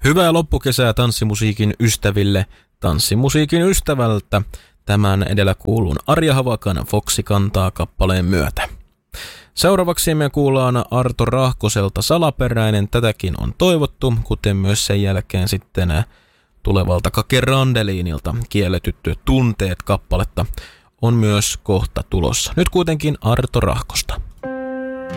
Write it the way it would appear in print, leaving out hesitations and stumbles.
Hyvää loppukesää tanssimusiikin ystäville, tanssimusiikin ystävältä. Tämän edellä kuulun Arja Havakan Foksi kantaa kappaleen myötä. Seuraavaksi me kuullaan Arto Rahkoselta Salaperäinen. Tätäkin on toivottu, kuten myös sen jälkeen sitten tulevalta Kake Randelinilta Kielletyt tunteet kappaletta on myös kohta tulossa. Nyt kuitenkin Arto Rahkosta.